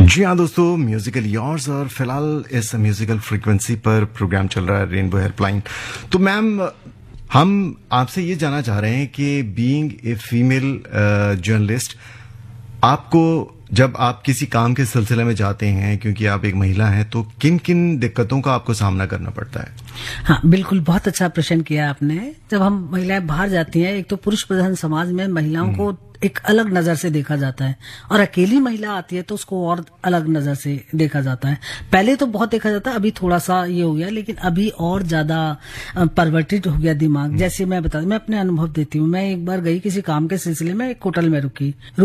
जी हाँ दोस्तों, musical yours और फिलहाल इस म्यूजिकल फ्रीक्वेंसी पर प्रोग्राम चल रहा है रेनबो हेल्पलाइन। तो मैम, हम आपसे ये जानना चाह रहे हैं कि बीइंग ए फीमेल जर्नलिस्ट, आपको जब आप किसी काम के सिलसिले में जाते हैं, क्योंकि आप एक महिला हैं, तो किन किन दिक्कतों का आपको सामना करना पड़ता है? हाँ, बिल्कुल, बहुत अच्छा प्रश्न किया आपने। जब हम महिलाएं बाहर जाती हैं, एक तो पुरुष प्रधान समाज में महिलाओं को एक अलग नजर से देखा जाता है, और अकेली महिला आती है तो उसको और अलग नजर से देखा जाता है। पहले तो बहुत देखा जाता है, अभी थोड़ा सा ये हो गया, लेकिन अभी और ज्यादा परवर्टिड हो गया दिमाग। जैसे मैं अपने अनुभव देती हूँ। मैं एक बार गई किसी काम के सिलसिले में, एक होटल में रुकी